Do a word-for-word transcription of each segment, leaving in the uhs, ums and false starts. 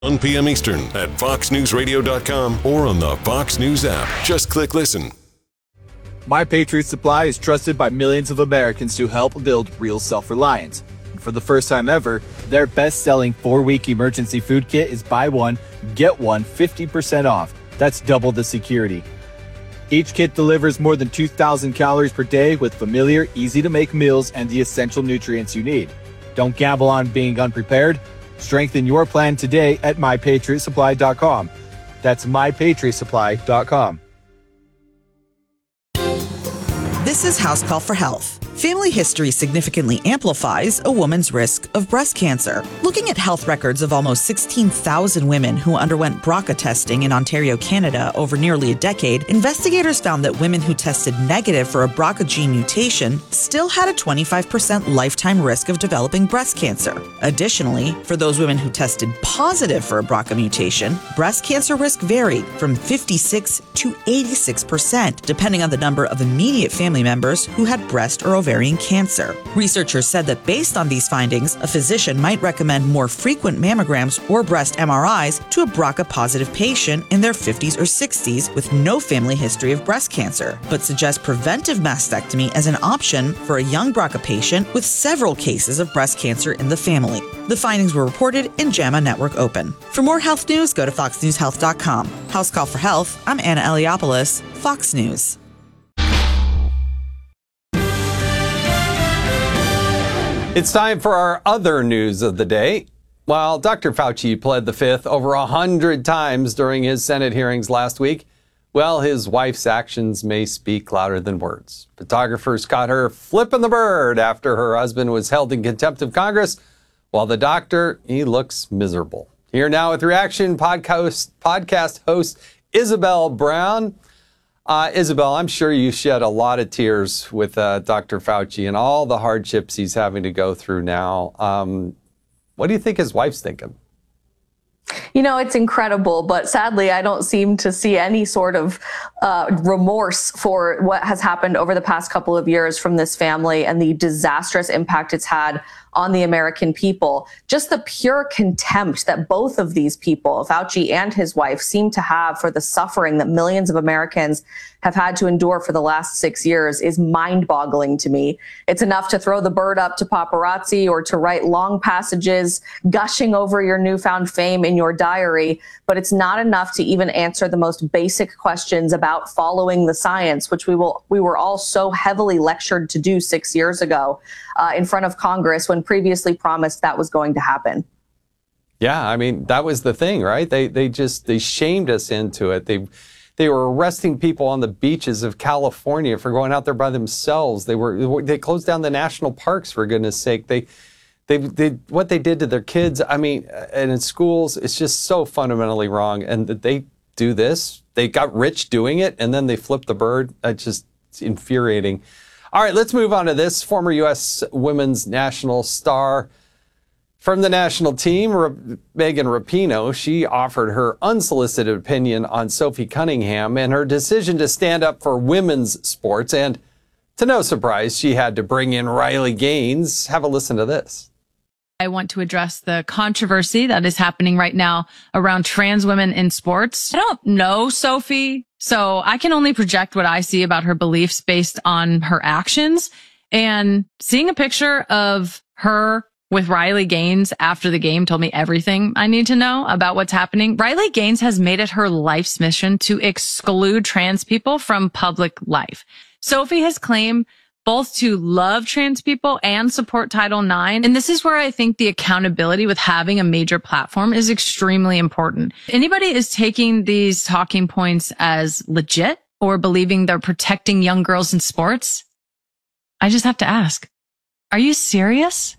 one p m Eastern at fox news radio dot com or on the Fox News app. Just click listen. My Patriot Supply is trusted by millions of Americans to help build real self-reliance. And for the first time ever, their best-selling four-week emergency food kit is buy one, get one fifty percent off. That's double the security. Each kit delivers more than two thousand calories per day with familiar, easy-to-make meals and the essential nutrients you need. Don't gamble on being unprepared. Strengthen your plan today at my patriot supply dot com. That's my patriot supply dot com. This is House Call for Health. Family history significantly amplifies a woman's risk of breast cancer. Looking at health records of almost sixteen thousand women who underwent B R C A testing in Ontario, Canada over nearly a decade, investigators found that women who tested negative for a B R C A gene mutation still had a twenty-five percent lifetime risk of developing breast cancer. Additionally, for those women who tested positive for a B R C A mutation, breast cancer risk varied from fifty-six to eighty-six percent, depending on the number of immediate family members who had breast or ovarian cancer. Researchers said that based on these findings, a physician might recommend more frequent mammograms or breast M R Is to a B R C A-positive patient in their fifties or sixties with no family history of breast cancer, but suggest preventive mastectomy as an option for a young B R C A patient with several cases of breast cancer in the family. The findings were reported in JAMA Network Open. For more health news, go to fox news health dot com. House Call for Health, I'm Anna Eliopoulos, Fox News. It's time for our other news of the day. While Doctor Fauci pled the fifth over a hundred times during his Senate hearings last week, well, his wife's actions may speak louder than words. Photographers caught her flipping the bird after her husband was held in contempt of Congress, while the doctor, he looks miserable. Here now with reaction, podcast, podcast host Isabel Brown. Uh, Isabel, I'm sure you shed a lot of tears with uh, Doctor Fauci and all the hardships he's having to go through now. Um, what do you think his wife's thinking? You know, it's incredible, but sadly, I don't seem to see any sort of uh, remorse for what has happened over the past couple of years from this family and the disastrous impact it's had on the American people. Just the pure contempt that both of these people, Fauci and his wife, seem to have for the suffering that millions of Americans have had to endure for the last six years is mind-boggling to me. It's enough to throw the bird up to paparazzi or to write long passages gushing over your newfound fame in your diary, but it's not enough to even answer the most basic questions about following the science, which we will we were all so heavily lectured to do six years ago uh, in front of Congress when previously promised that was going to happen. Yeah, I mean, that was the thing, right? They they just they shamed us into it. They They were arresting people on the beaches of California for going out there by themselves. They were they closed down the national parks, for goodness sake. They they they what they did to their kids. I mean, and in schools, it's just so fundamentally wrong. And that they do this, they got rich doing it, and then they flip the bird. It's just it's infuriating. All right, let's move on to this. Former U S women's national star from the national team, Megan Rapinoe, she offered her unsolicited opinion on Sophie Cunningham and her decision to stand up for women's sports. And to no surprise, she had to bring in Riley Gaines. Have a listen to this. I want to address the controversy that is happening right now around trans women in sports. I don't know Sophie, so I can only project what I see about her beliefs based on her actions. And seeing a picture of her with Riley Gaines after the game told me everything I need to know about what's happening. Riley Gaines has made it her life's mission to exclude trans people from public life. Sophie has claimed both to love trans people and support Title nine. And this is where I think the accountability with having a major platform is extremely important. If anybody is taking these talking points as legit or believing they're protecting young girls in sports, I just have to ask, are you serious?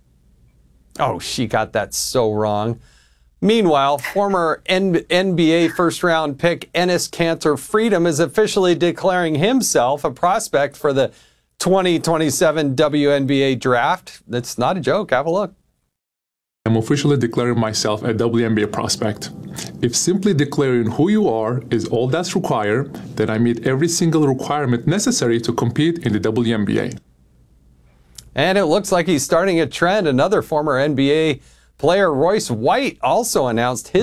Oh, she got that so wrong. Meanwhile, former N B A first-round pick Enes Kanter Freedom is officially declaring himself a prospect for the twenty twenty-seven W N B A draft. That's not a joke. Have a look. I'm officially declaring myself a W N B A prospect. If simply declaring who you are is all that's required, then I meet every single requirement necessary to compete in the W N B A. And it looks like he's starting a trend. Another former N B A Player Royce White also announced his